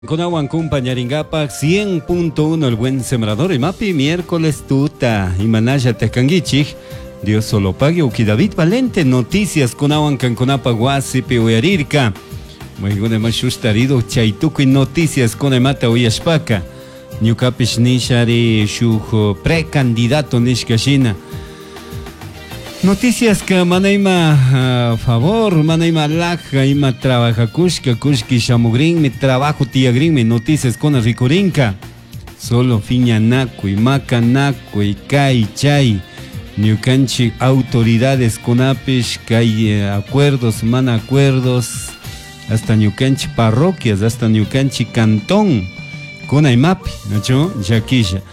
Conawan compañaringapak 100.1 el buen sembrador y mapi miércoles tuta y manaya tecanguichig Dios solo pague uki David Valente noticias conawan canconapa guasipi uyarirka muy gune mashustarido chaituku noticias conemata uyashpaka ñukapish nishari shuk precandidato nishkashina noticias que manaima favor, manaima laja, ima trabaja kushka shamugrin, mi trabajo tiagrin, mi noticias con ricorinca. Solo fiña naco y maca naco y kai chay. Ñucanchi autoridades con apish, kai acuerdos, man acuerdos, hasta ñucanchi parroquias, hasta ñucanchi cantón. Con aimapi, ¿no? Yaquilla.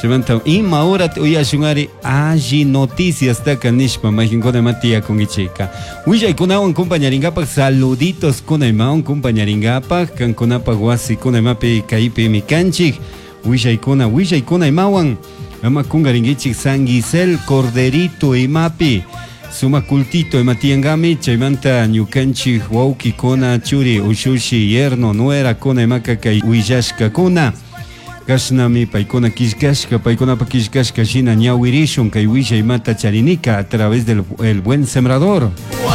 Ima ahora te voy a shungari allí noticias taca nishpa majin con matia con ichica. Uya y con awan compañaringapak saluditos con aimaon compañaringapak can con apaguasi con aimapi kaipi mi canchig. Uya y con aimawan ama kungaringichik San Gisel corderito y mapi. Suma cultito y matiangami chaimanta ñucanchi wauki kona churi ushushi yerno nuera con aimaka kai uyashka kuna. Kashnami paikona kishkashka, paikona pa kishkashka shina ñawirishun kay wisha y mata charinica a través del el buen sembrador.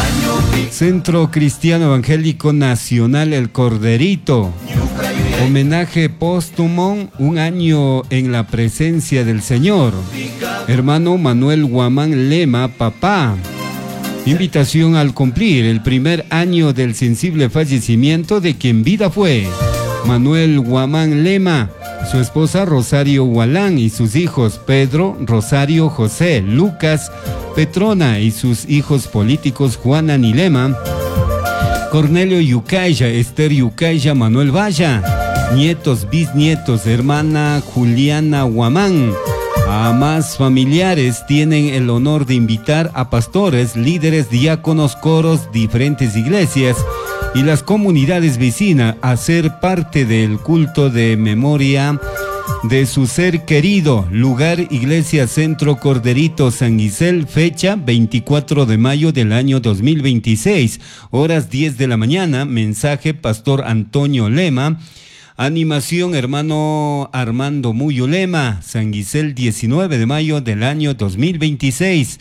Centro Cristiano Evangélico Nacional El Corderito. Homenaje póstumo, un año en la presencia del Señor. Hermano Manuel Guamán Lema, papá. Invitación al cumplir el primer año del sensible fallecimiento de quien vida fue Manuel Guamán Lema, su esposa Rosario Gualán y sus hijos Pedro, Rosario, José, Lucas, Petrona y sus hijos políticos Juana Nilema, Cornelio Yucaya, Esther Yucaya, Manuel Valla, nietos, bisnietos, hermana Juliana Guamán. A más familiares tienen el honor de invitar a pastores, líderes, diáconos, coros, diferentes iglesias y las comunidades vecinas a ser parte del culto de memoria de su ser querido. Lugar, Iglesia Centro Corderito San Gisel, fecha 24 de mayo del año 2026, horas 10 de la mañana, mensaje Pastor Antonio Lema. Animación hermano Armando Muyo Lema, San Gisel 19 de mayo del año 2026.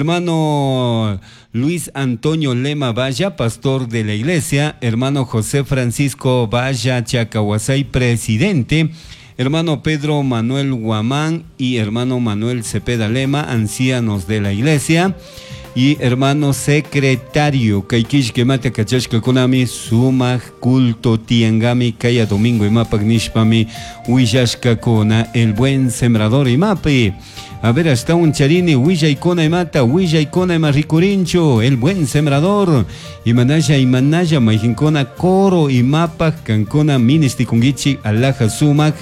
Hermano Luis Antonio Lema Valla, pastor de la iglesia. Hermano José Francisco Valla Chacahuasay, presidente. Hermano Pedro Manuel Guamán y hermano Manuel Cepeda Lema, ancianos de la iglesia. Y hermano secretario Kaikish que mate kachashka kunami sumaj culto tiangami kaya domingo y mapak nishpami uyashka kona el buen sembrador y mapi. A ver, hasta un charini huilla y kona y mata, huilla y kona y marricurincho, el buen sembrador. Y manaya majinkona coro y mapak kankona ministi kungichi alaja sumak.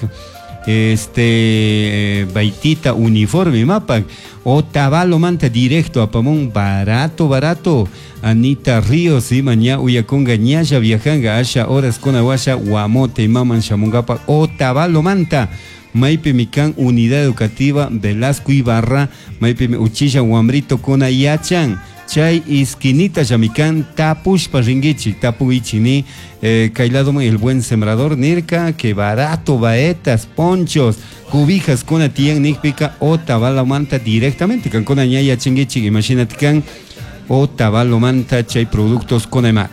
Baitita uniforme mapak o tabalo manta directo a Pamón barato Anita Ríos y maña uyaconga ñaya viajanga asha horas con aguasha guamote y maman shamungapa o tabalo manta Maipe Mican Unidad Educativa Velasco Ibarra Maipe Uchilla Guambrito con ayachan Chay isquinita yamican tapush paringichi tapu ichini cailado el buen sembrador nirka que barato baetas ponchos cubijas con atian nikpica o tabala manta directamente can con añaya chingichi imagínate can o tabalo manta chay productos con emac.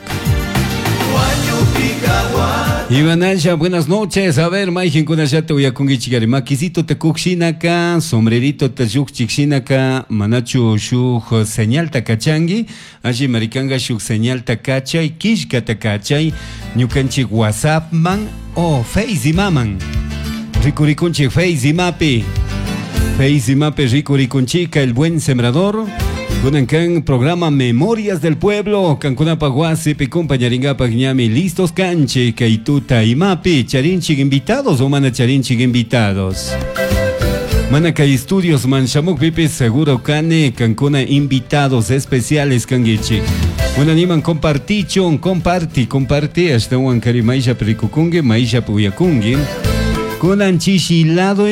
Ivanaya, buenas noches. A ver, Maijen con allá te voy a conguichigari. Maquisito te cuxinaka, sombrerito te yuxinaka, manachu shuk señal takachangi, allí maricanga shuk señal takachay, kishka takachay, ñukanchi WhatsApp man o Face y maman. Ricurikunchi Face y mapi. Face y mapi ricurikunchica, el buen sembrador. Kunankan programa Memorias del Pueblo, Cancunapaguasi, Picumpañaringapa, Ñami, listos canche, Kaituta y Mapi, Charinchig invitados o mana Charinchig invitados. Manacay Estudios, Manchamuk Pipi, Seguro Cane, Cancuna invitados especiales, Canguichi. Un animan compartichon, comparte, hasta un Maisha Pericucungue, Maisha Puyakungue. Con anchishilado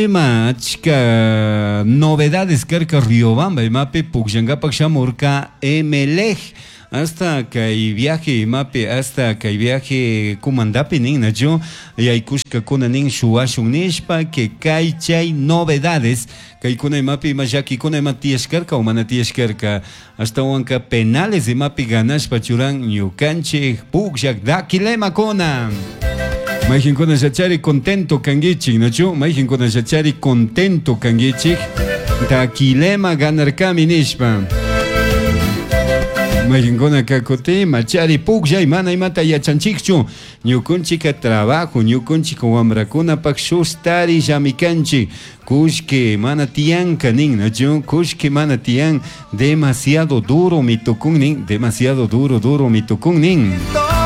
machka novedades carca Riobamba mape Puxangapak Shamurka Emelech hasta que hay viaje mapi, hasta que hay viaje kumandapi nin nacho, y hay kushka kuna nin shuashun nishpa, que hay chay novedades, que hay kuna mapi mayaki kuna matiashkarka o manatiashkarka, hasta wanka penales de mapi ganashpa churan ñukanche pukshak dakilema kona. Maijin kuna shachari contento kangichik, nacho, maijin kuna shachari contento kangichik, dakilema ganarkami nishpa. Mayinkona kakote, machari pukja y mana y mata yachanchikchu. Ñukunchika trabajo, ñukunchika wambrakuna pak shustari llamikanchi. Kushke mana tianka nin, nacho, kushke mana tian. Demasiado duro mi tukun nin, demasiado duro mi tukun nin.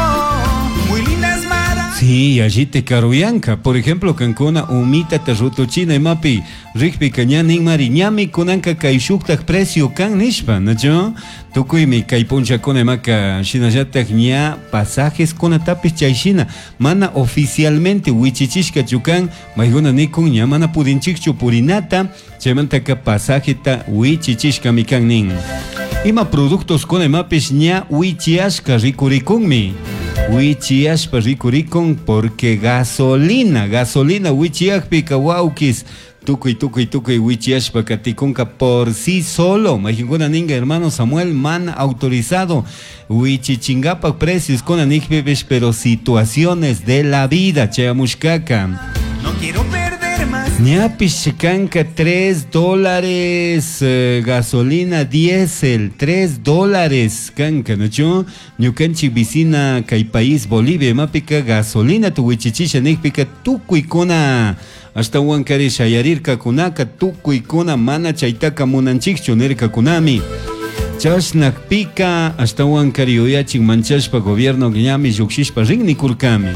Sí, allí te caruyanca. Por ejemplo, cancona umita te rutochina y mapi. Rikpi cañanin mariñami kunanka kaishuktak precio kan nishpa, ¿no? Tukuymi kaipuncha kone maka shinayatak ña pasajes kona tapis chayshina. Mana oficialmente wichichishka chukan, maiguna nikun ña mana pudinchikchu purinata, chaymantaka pasaje ta wichichishka mikan nin. Ima productos kone mapis ña wichiashka rikurikunmi. Wichiashpa rikurikun porque gasolina wichiakpi kawaukis tukuy wichiashpa katikunka por sí solo. Majinguna ninga hermano Samuel man autorizado wichichingapa precios con anikbebesh, pero situaciones de la vida chayamushkaka. No quiero perder más. Ñapish canca $3, gasolina diésel, $3 canca, ¿no? Ñucanchi vicina kay país Bolivia, mapika gasolina tu wichichisha nikpika tukuy kuna. Hasta huancari shayarirka kunaka tukuy kuna mana chaitaka munanchikchu nerka kunami. Chashnak pika hasta huancari uyachin manchashpa gobierno ñami llukshishpa rinni kurkami.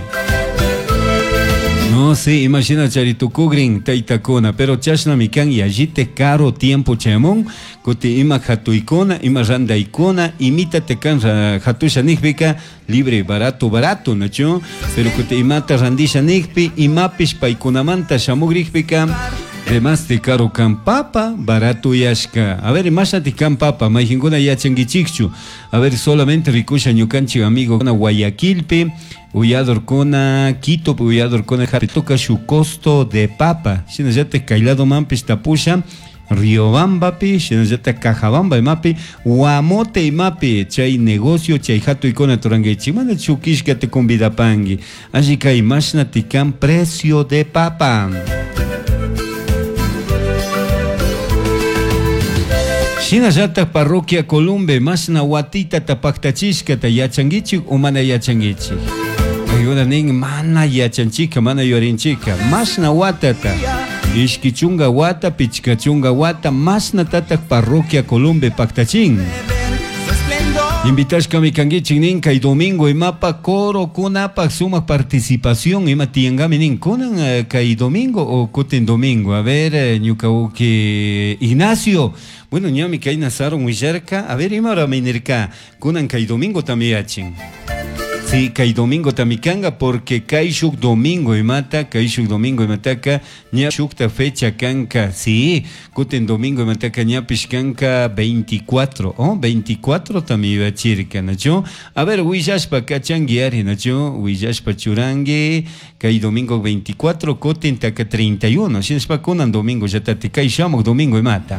No, sí, imagina charitukugrin taitakona, pero chashna mikan y allí te caro tiempo chamón, kuti ima hatuikona, ima randaikona, imita te kan hatusha nikbika, libre, barato, ¿no? Pero kuti imata randisha nikpi, imapish paikunamanta shamugrikbika, además te caro kan papa, barato yashka. A ver, imagínate kan papa, maijinguna yachangichikchu. A ver, solamente rikusha ñukanchi amigo con Guayaquilpe, Uyador Kona, Quito, Uyador Kona, toca su costo de papa. Si no ya te cailado mampis tapusha, Riobamba pi, si no ya te Cajabamba y mapi, Guamote y mapi, chay negocio, chay jato y Kona Toranguechi, manda chukishka te convida pangi. Así que imagínate can precio de papa. Shina yata parroquia Columbe, masna watita tapaktachishka ta yachangichik o mana yachangichik. Ayuda ning mana yachanchika, mana yorinchika. Masna watata. Ishkichunga wata, pichkachunga wata, masna tata parroquia Columbe paktachin. Invitas kami kangichik nin kay domingo y mapa coro kunapa suma participación y matiangami nin kunan kay domingo o kuten domingo. A ver, ñukauki Ignacio. Bueno, ñami kay Nazaro muy cerca. A ver, imara minirka kunan kay domingo también achin. Sí, kay domingo tamikanga porque kay shuk domingo y mataka ña shukta fecha kanka. Sí, kuten domingo y mataka ña pishkanka 24. Oh, 24 también chirka, ¿no? A ver, wiyashpa kachangiari, ¿no? Wiyashpa churangi kay domingo 24, kuten taka 31. Shinshpa kunan domingo ya tate kay shamok domingo y mata.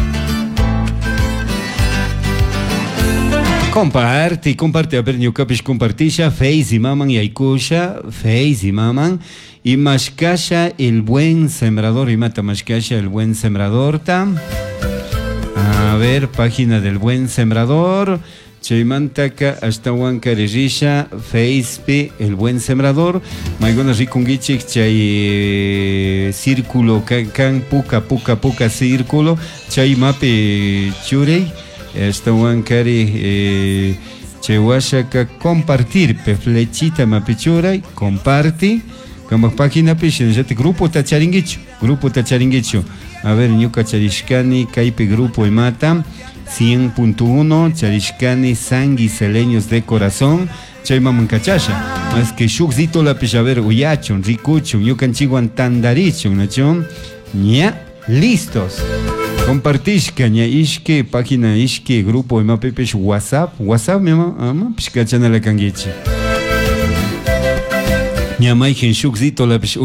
Comparte, a ver, ñukapish compartisha, Face y maman y aikusha, Face y maman, y mashkasha el buen sembrador, y mata mashkasha el buen sembrador, ta. A ver, página del buen sembrador, chaymantaka hasta huancarisha, Face el buen sembrador, maigona rikungichik chay círculo, can puka círculo, chay mape churey. Esta huancari chewashaka compartir pe flechita mapichura y comparte como página pishin ya te grupo tacharinguicho a ver ñuka charishkani kaipe grupo y mata 100.1 charishkani sanguiseleños de corazón chayma mancachasha más que shukzito la pish a ver uyachon rikuchon ñuka chiguan tandarichon nachon ña listos. Compartishka ña ishki página ishki grupo imapipish WhatsApp mima pish kachanala kangichi. Ña mayjin shukzito la pish